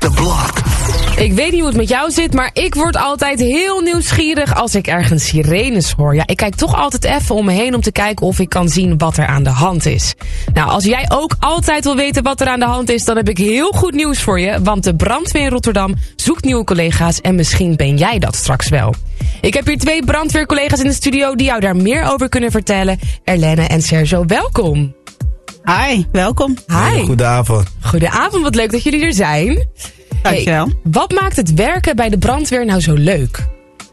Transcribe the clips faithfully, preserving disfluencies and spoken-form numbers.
the block. Ik weet niet hoe het met jou zit, maar ik word altijd heel nieuwsgierig als ik ergens sirenes hoor. Ja, ik kijk toch altijd even om me heen om te kijken of ik kan zien wat er aan de hand is. Nou, als jij ook altijd wil weten wat er aan de hand is, dan heb ik heel goed nieuws voor je. Want de brandweer in Rotterdam zoekt nieuwe collega's en misschien ben jij dat straks wel. Ik heb hier twee brandweercollega's in de studio die jou daar meer over kunnen vertellen. Erlenne en Sergio, welkom. Hi, welkom. Hi. Goedenavond. Goedenavond, wat leuk dat jullie er zijn. Dankjewel. Hey, wat maakt het werken bij de brandweer nou zo leuk?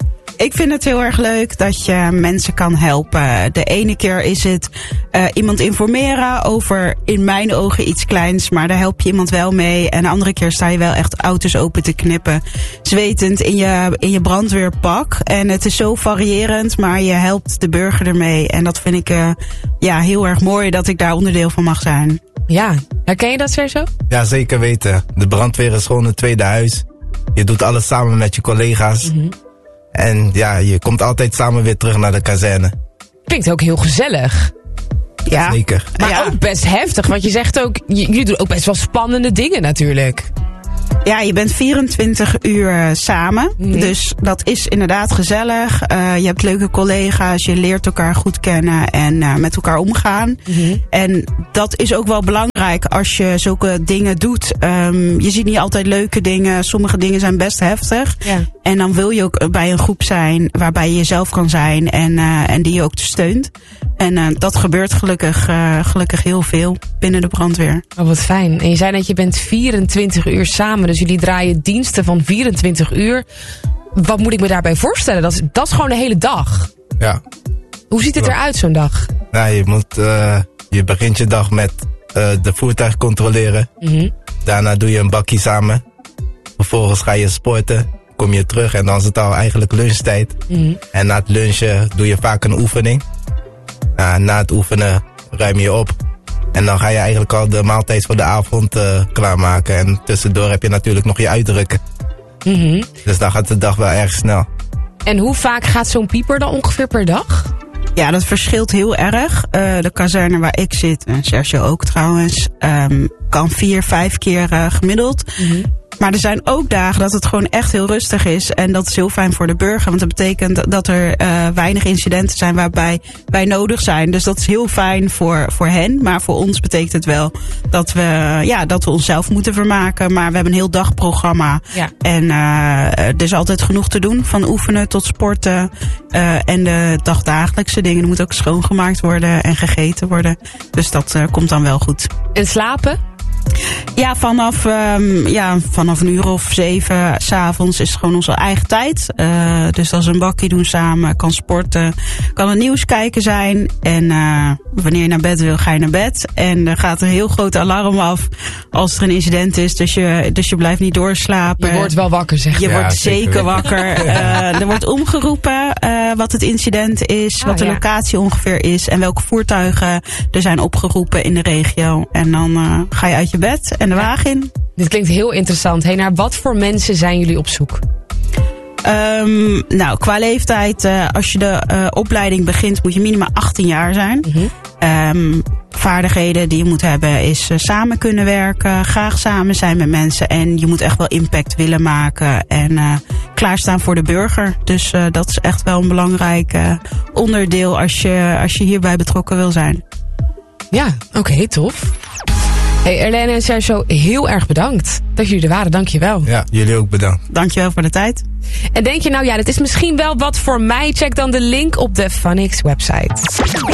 Ik vind het heel erg leuk dat je mensen kan helpen. De ene keer is het uh, iemand informeren over in mijn ogen iets kleins, maar daar help je iemand wel mee. En de andere keer sta je wel echt auto's open te knippen, zwetend in je, in je brandweerpak. En het is zo variërend, maar je helpt de burger ermee. En dat vind ik uh, ja, heel erg mooi dat ik daar onderdeel van mag zijn. Ja, herken je dat, Sergio? Ja, zeker weten. De brandweer is gewoon een tweede huis. Je doet alles samen met je collega's. Mm-hmm. En ja, je komt altijd samen weer terug naar de kazerne. Klinkt ook heel gezellig. Ja. Zeker. Maar ja. ook best heftig, want je zegt ook, jullie doen ook best wel spannende dingen natuurlijk. Ja, je bent vierentwintig uur samen. Mm-hmm. Dus dat is inderdaad gezellig. Uh, je hebt leuke collega's, je leert elkaar goed kennen en uh, met elkaar omgaan. Mm-hmm. En dat is ook wel belangrijk als je zulke dingen doet. Um, je ziet niet altijd leuke dingen. Sommige dingen zijn best heftig. Ja. En dan wil je ook bij een groep zijn waarbij je jezelf kan zijn en, uh, en die je ook steunt. En uh, dat gebeurt gelukkig, uh, gelukkig heel veel binnen de brandweer. Oh, wat fijn. En je zei dat je bent vierentwintig uur samen. Dus jullie draaien diensten van vierentwintig uur. Wat moet ik me daarbij voorstellen? Dat is, dat is gewoon de hele dag. Ja. Hoe ziet het eruit zo'n dag? Nou, je, moet, uh, je begint je dag met uh, de voertuig controleren. Mm-hmm. Daarna doe je een bakkie samen. Vervolgens ga je sporten. Kom je terug en dan is het al eigenlijk lunchtijd. Mm-hmm. En na het lunchen doe je vaak een oefening. Uh, na het oefenen ruim je op. En dan ga je eigenlijk al de maaltijd voor de avond uh, klaarmaken. En tussendoor heb je natuurlijk nog je uitdrukken. Mm-hmm. Dus dan gaat de dag wel erg snel. En hoe vaak gaat zo'n pieper dan ongeveer per dag? Ja, dat verschilt heel erg. Uh, de kazerne waar ik zit, en Sergio ook trouwens, um, kan vier, vijf keer uh, gemiddeld. Mm-hmm. Maar er zijn ook dagen dat het gewoon echt heel rustig is. En dat is heel fijn voor de burger. Want dat betekent dat er uh, weinig incidenten zijn waarbij wij nodig zijn. Dus dat is heel fijn voor, voor hen. Maar voor ons betekent het wel dat we, ja, dat we onszelf moeten vermaken. Maar we hebben een heel dagprogramma. Ja. En uh, er is altijd genoeg te doen. Van oefenen tot sporten. Uh, en de dagdagelijkse dingen. Er moet ook schoongemaakt worden en gegeten worden. Dus dat uh, komt dan wel goed. En slapen? Ja, vanaf, um, ja, vanaf een uur of zeven 's avonds is het gewoon onze eigen tijd. Uh, dus als we een bakkie doen samen, kan sporten, kan het nieuws kijken zijn. En uh, wanneer je naar bed wil, ga je naar bed. En er gaat een heel groot alarm af als er een incident is. Dus je, dus je blijft niet doorslapen. Je wordt wel wakker, zeg je. Je Ja, wordt zeker, zeker wakker. Uh, er wordt omgeroepen uh, wat het incident is, ah, wat de ja. locatie ongeveer is. En welke voertuigen er zijn opgeroepen in de regio. En dan uh, ga je uit je bed en de wagen in. Dit klinkt heel interessant. Hey, naar wat voor mensen zijn jullie op zoek? Um, nou, qua leeftijd, uh, als je de uh, opleiding begint, moet je minimaal achttien jaar zijn. Mm-hmm. Um, vaardigheden die je moet hebben is uh, samen kunnen werken, graag samen zijn met mensen. En je moet echt wel impact willen maken en uh, klaarstaan voor de burger. Dus uh, dat is echt wel een belangrijk uh, onderdeel als je, als je hierbij betrokken wil zijn. Ja, oké, okay, tof. Hey, Erlenne en Sergio, heel erg bedankt dat jullie er waren. Dank je wel. Ja, jullie ook bedankt. Dank je wel voor de tijd. En denk je nou, ja, dit is misschien wel wat voor mij? Check dan de link op de Funix website.